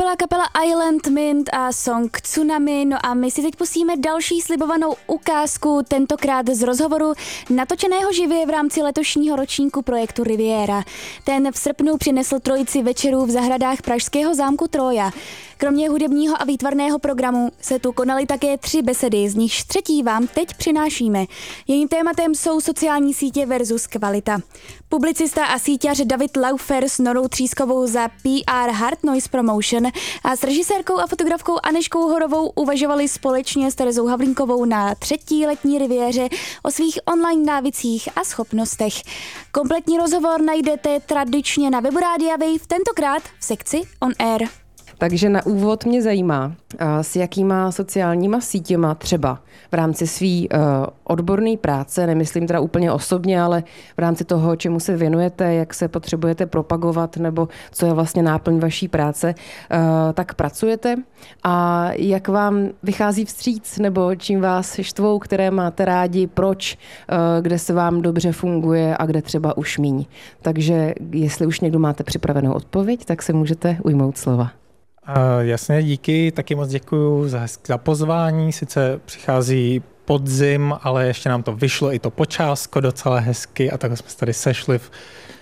byla kapela Island Mint a song Tsunami, no a my si teď pustíme další slibovanou ukázku, tentokrát z rozhovoru natočeného živě v rámci letošního ročníku projektu Riviera. Ten v srpnu přinesl trojici večerů v zahradách pražského zámku Troja. Kromě hudebního a výtvarného programu se tu konaly také 3 besedy, z nichž třetí vám teď přinášíme. Jejím tématem jsou sociální sítě versus kvalita. Publicista a síťař David Laufer s Norou Třískovou za PR Hard Noise Promotion a s režisérkou a fotografkou Anežkou Horovou uvažovali společně s Terezou Havlínkovou na 3. letní riviéře o svých online návicích a schopnostech. Kompletní rozhovor najdete tradičně na webu Rádia Wave, tentokrát v sekci On Air. Takže na úvod mě zajímá, s jakýma sociálníma sítěma třeba v rámci svý odborné práce, nemyslím teda úplně osobně, ale v rámci toho, čemu se věnujete, jak se potřebujete propagovat nebo co je vlastně náplň vaší práce, tak pracujete a jak vám vychází vstříc nebo čím vás štvou, které máte rádi, proč, kde se vám dobře funguje a kde třeba už míň. Takže jestli už někdo máte připravenou odpověď, tak se můžete ujmout slova. Jasně, díky, taky moc děkuju za pozvání, sice přichází podzim, ale ještě nám to vyšlo i to počásko docela hezky a tak jsme se tady sešli v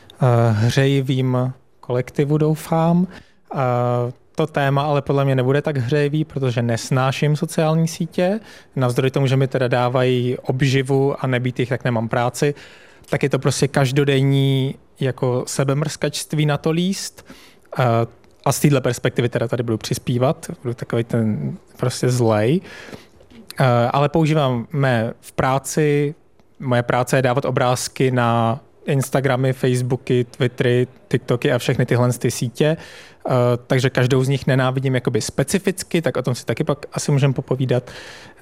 hřejivým kolektivu, doufám. To téma ale podle mě nebude tak hřejivý, protože nesnáším sociální sítě, navzdory tomu, že mi teda dávají obživu a nebýt jich, tak nemám práci, tak je to prostě každodenní jako sebemrskačství na to líst. A z téhle perspektivy teda tady budu přispívat, budu takový ten prostě zlej. Ale používám v práci, moje práce je dávat obrázky na Instagramy, Facebooky, Twittery, TikToky a všechny tyhle sítě. Takže každou z nich nenávidím jakoby specificky, tak o tom si taky pak asi můžeme popovídat.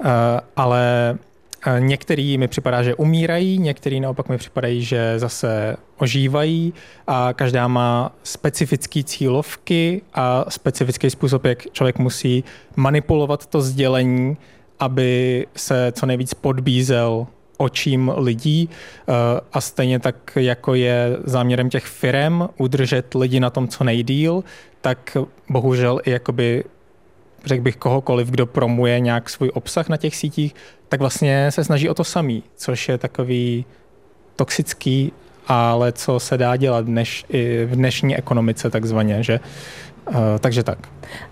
Ale některý mi připadá, že umírají, některý naopak mi připadají, že zase ožívají a každá má specifické cílovky a specifický způsob, jak člověk musí manipulovat to sdělení, aby se co nejvíc podbízel očím lidí a stejně tak, jako je záměrem těch firem udržet lidi na tom co nejdýl, tak bohužel i jakoby řekl bych kohokoliv, kdo promuje nějak svůj obsah na těch sítích, tak vlastně se snaží o to samý, což je takový toxický, ale co se dá dělat i v dnešní ekonomice takzvaně, že? Takže tak.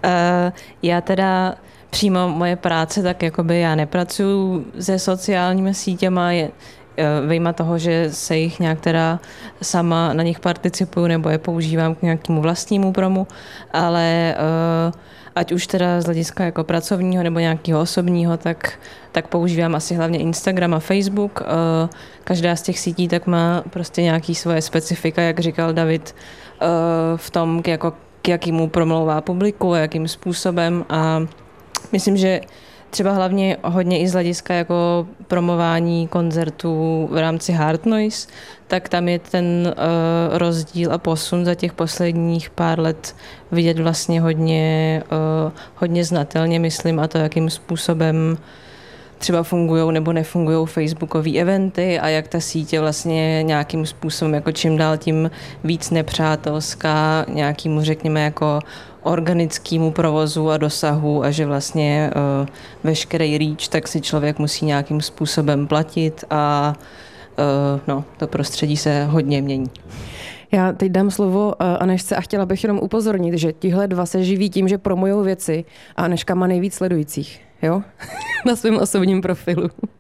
Já teda přímo moje práce, tak jakoby já nepracuju se sociálními sítěma, vyjma toho, že se jich nějak teda sama na nich participuju nebo je používám k nějakému vlastnímu promu, ale ať už teda z hlediska jako pracovního nebo nějakého osobního, tak používám asi hlavně Instagram a Facebook. Každá z těch sítí tak má prostě nějaký svoje specifika, jak říkal David, v tom, k jakému promlouvá publiku a jakým způsobem. A myslím, že třeba hlavně hodně i z hlediska jako promování koncertů v rámci Hard Noise, tak tam je ten rozdíl a posun za těch posledních pár let vidět vlastně hodně znatelně, myslím, a to, jakým způsobem třeba fungují nebo nefungují facebookové eventy a jak ta sítě vlastně nějakým způsobem jako čím dál tím víc nepřátelská nějakému, řekněme, jako organickému provozu a dosahu a že vlastně veškerý reach, tak si člověk musí nějakým způsobem platit a to prostředí se hodně mění. Já teď dám slovo Anežce a chtěla bych jenom upozornit, že tihle dva se živí tím, že promujou věci a Anežka má nejvíc sledujících, jo? Na svém osobním profilu.